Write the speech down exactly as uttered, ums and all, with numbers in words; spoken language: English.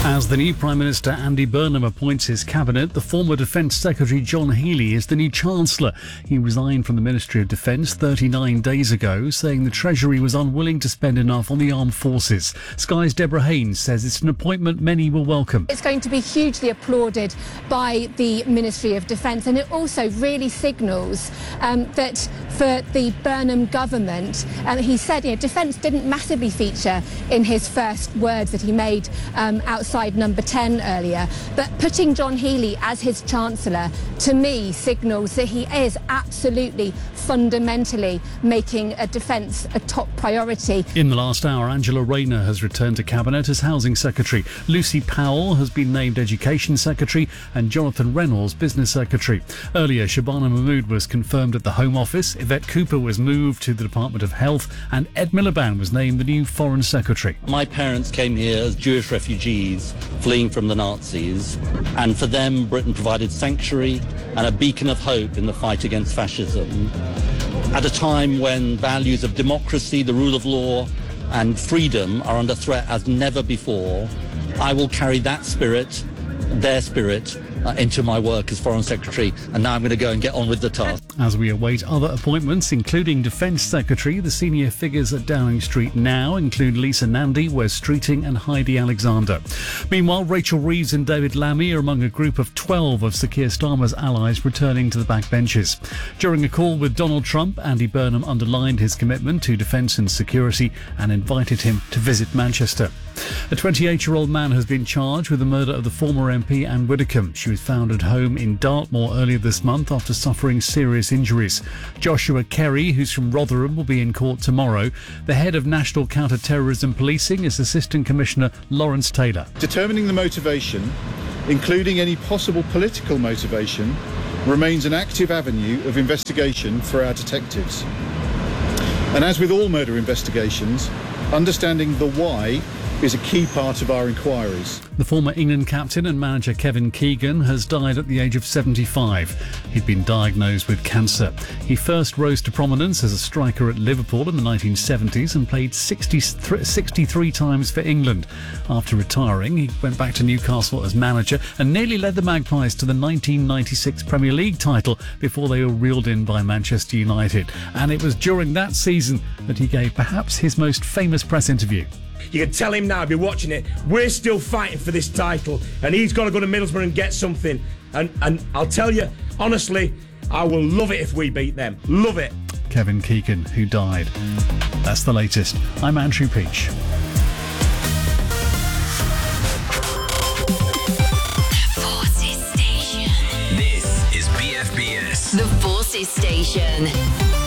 As the new Prime Minister Andy Burnham appoints his cabinet, the former Defence Secretary John Healey is the new Chancellor. He resigned from the Ministry of Defence thirty-nine days ago, saying the Treasury was unwilling to spend enough on the armed forces. Sky's Deborah Haynes says it's an appointment many will welcome. It's going to be hugely applauded by the Ministry of Defence, and it also really signals um, that for the Burnham government, um, he said, you know, defence didn't massively feature in his first words that he made um, outside number ten earlier, but putting John Healey as his Chancellor, to me, signals that he is absolutely fundamentally making a defence a top priority. In the last hour, Angela Rayner has returned to Cabinet as Housing Secretary. Lucy Powell has been named Education Secretary and Jonathan Reynolds Business Secretary. Earlier, Shabana Mahmood was confirmed at the Home Office, Yvette Cooper was moved to the Department of Health, and Ed Miliband was named the new Foreign Secretary. My parents came here as Jewish refugees fleeing from the Nazis, and for them Britain provided sanctuary and a beacon of hope in the fight against fascism. At a time when values of democracy, the rule of law and freedom are under threat as never before, I will carry that spirit, their spirit, uh, into my work as Foreign Secretary, and now I'm going to go and get on with the task. As we await other appointments, including Defence Secretary, the senior figures at Downing Street now include Lisa Nandy, Wes Streeting and Heidi Alexander. Meanwhile, Rachel Reeves and David Lammy are among a group of twelve of Sir Keir Starmer's allies returning to the backbenches. During a call with Donald Trump, Andy Burnham underlined his commitment to defence and security and invited him to visit Manchester. A twenty-eight-year-old man has been charged with the murder of the former M P Anne Widdecombe. She was found at home in Dartmoor earlier this month after suffering serious injuries. Joshua Kerry, who's from Rotherham, will be in court tomorrow. The head of National Counter-Terrorism Policing is Assistant Commissioner Lawrence Taylor. Determining the motivation, including any possible political motivation, remains an active avenue of investigation for our detectives. And as with all murder investigations, understanding the why is a key part of our inquiries. The former England captain and manager Kevin Keegan has died at the age of seventy-five. He'd been diagnosed with cancer. He first rose to prominence as a striker at Liverpool in the nineteen seventies and played sixty-three times for England. After retiring, he went back to Newcastle as manager and nearly led the Magpies to the nineteen ninety-six Premier League title before they were reeled in by Manchester United. And it was during that season that he gave perhaps his most famous press interview. You can tell him now, I'll be watching it, we're still fighting for this title and he's got to go to Middlesbrough and get something. And, and I'll tell you, honestly, I will love it if we beat them. Love it. Kevin Keegan, who died. That's the latest. I'm Andrew Peach. The Forces Station. This is B F B S. The Forces Station.